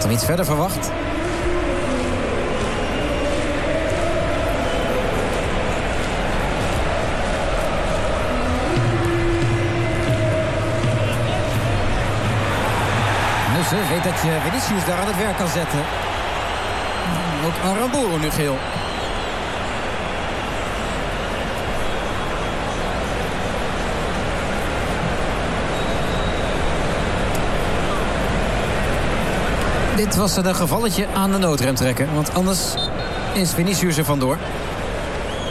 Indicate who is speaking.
Speaker 1: Had hem iets verder verwacht. Nussen weet dat je Vinicius daar aan het werk kan zetten. Ook Aramburu nu geel. Dit was een gevalletje aan de noodrem trekken. Want anders is Vinicius er vandoor.